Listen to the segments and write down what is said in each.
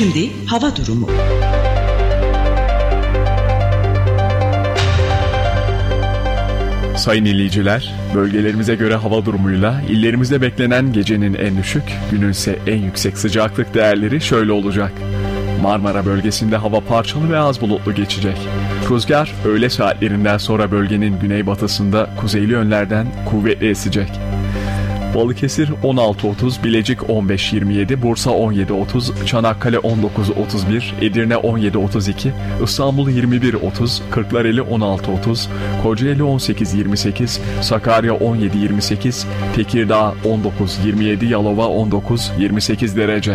Şimdi hava durumu. Sayın dinleyiciler, bölgelerimize göre hava durumuyla illerimizde beklenen gecenin en düşük, günün ise en yüksek sıcaklık değerleri şöyle olacak. Marmara bölgesinde hava parçalı ve az bulutlu geçecek. Rüzgar öğle saatlerinden sonra bölgenin güneybatısında kuzeyli yönlerden kuvvetli esecek. Balıkesir 16.30, Bilecik 15.27, Bursa 17.30, Çanakkale 19.31, Edirne 17.32, İstanbul 21.30, Kırklareli 16.30, Kocaeli 18.28, Sakarya 17.28, Tekirdağ 19.27, Yalova 19.28 derece.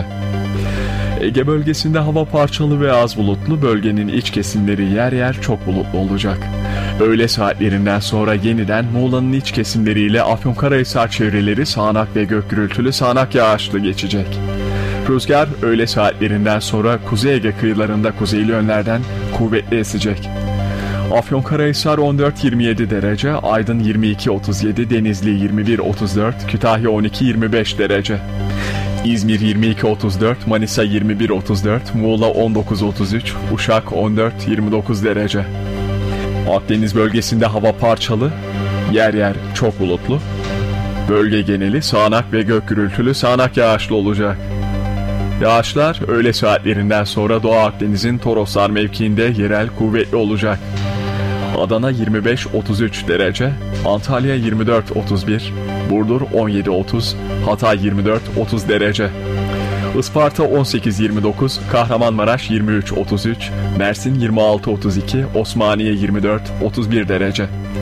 Ege bölgesinde hava parçalı ve az bulutlu, bölgenin iç kesimleri yer yer çok bulutlu olacak. Öğle saatlerinden sonra yeniden Muğla'nın iç kesimleriyle Afyonkarahisar çevreleri sağanak ve gök gürültülü sağanak yağışlı geçecek. Rüzgar öğle saatlerinden sonra Kuzey Ege kıyılarında kuzeyli yönlerden kuvvetli esecek. Afyonkarahisar 14-27 derece, Aydın 22-37, Denizli 21-34, Kütahya 12-25 derece. İzmir 22-34, Manisa 21-34, Muğla 19-33, Uşak 14-29 derece. Akdeniz bölgesinde hava parçalı, yer yer çok bulutlu. Bölge geneli sağanak ve gök gürültülü sağanak yağışlı olacak. Yağışlar öğle saatlerinden sonra Doğu Akdeniz'in Toroslar mevkiinde yerel kuvvetli olacak. Adana 25-33 derece, Antalya 24-31, Burdur 17-30, Hatay 24-30 derece. Isparta 18-29, Kahramanmaraş 23-33, Mersin 26-32, Osmaniye 24-31 derece.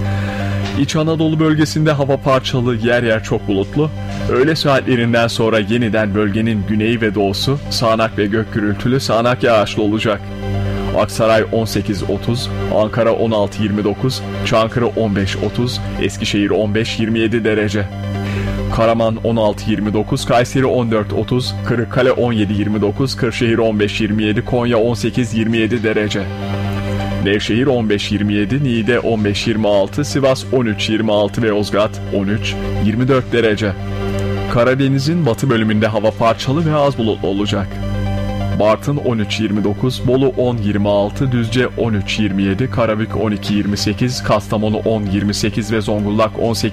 İç Anadolu bölgesinde hava parçalı, yer yer çok bulutlu. Öğle saatlerinden sonra yeniden bölgenin güneyi ve doğusu sağanak ve gök gürültülü sağanak yağışlı olacak. Aksaray 18-30, Ankara 16-29, Çankırı 15-30, Eskişehir 15-27 derece. Karaman 16-29, Kayseri 14-30, Kırıkkale 17-29, Kırşehir 15-27, Konya 18-27 derece. Nevşehir 15-27, Niğde 15-26, Sivas 13-26 ve Yozgat 13-24 derece. Karadeniz'in batı bölümünde hava parçalı ve az bulutlu olacak. Bartın 13-29, Bolu 10-26, Düzce 13-27, Karabük 12-28, Kastamonu 10-28 ve Zonguldak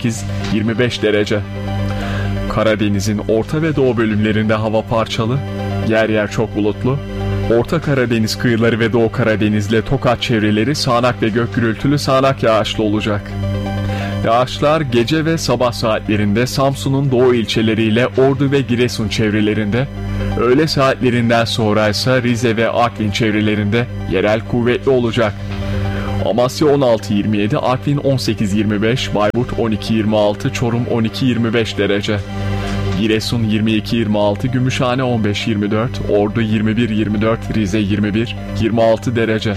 18-25 derece. Karadeniz'in orta ve doğu bölümlerinde hava parçalı, yer yer çok bulutlu. Orta Karadeniz kıyıları ve Doğu Karadeniz'le Tokat çevreleri sağanak ve gök gürültülü sağanak yağışlı olacak. Yağışlar gece ve sabah saatlerinde Samsun'un doğu ilçeleriyle Ordu ve Giresun çevrelerinde, öğle saatlerinden sonra ise Rize ve Artvin çevrelerinde yerel kuvvetli olacak. Amasya 16-27, Artvin 18-25, Bayburt 12-26, Çorum 12-25 derece. Giresun 22-26, Gümüşhane 15-24, Ordu 21-24, Rize 21-26 derece.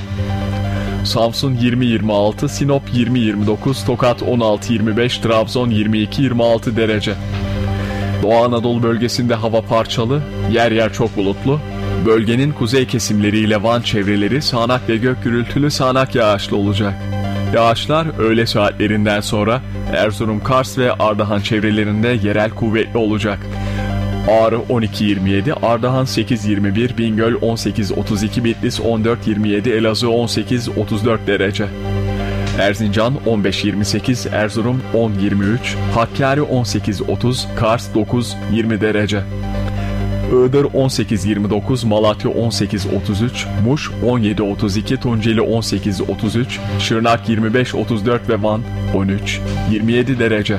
Samsun 20-26, Sinop 20-29, Tokat 16-25, Trabzon 22-26 derece. Doğu Anadolu bölgesinde hava parçalı, yer yer çok bulutlu. Bölgenin kuzey kesimleriyle Van çevreleri sağanak ve gök gürültülü sağanak yağışlı olacak. Yağışlar öğle saatlerinden sonra Erzurum, Kars ve Ardahan çevrelerinde yerel kuvvetli olacak. Ağrı 12-27, Ardahan 8-21, Bingöl 18-32, Bitlis 14-27, Elazığ 18-34 derece. Erzincan 15-28, Erzurum 10-23, Hakkari 18-30, Kars 9-20 derece. Iğdır 18-29, Malatya 18-33, Muş 17-32, Tunceli 18-33, Şırnak 25-34 ve Van 13-27 derece.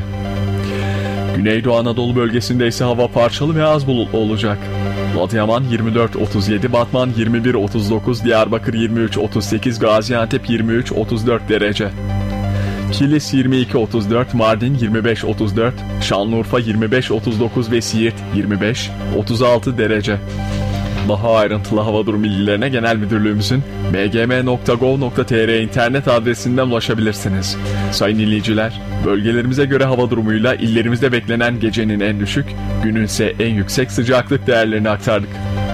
Güneydoğu Anadolu bölgesinde ise hava parçalı ve az bulutlu olacak. Adıyaman 24-37, Batman 21-39, Diyarbakır 23-38, Gaziantep 23-34 derece. Kilis 22-34, Mardin 25-34, Şanlıurfa 25-39 ve Siirt 25-36 derece. Daha ayrıntılı hava durumu bilgilerine Genel Müdürlüğümüzün bgm.gov.tr internet adresinden ulaşabilirsiniz. Sayın dinleyiciler, bölgelerimize göre hava durumuyla illerimizde beklenen gecenin en düşük, günün ise en yüksek sıcaklık değerlerini aktardık.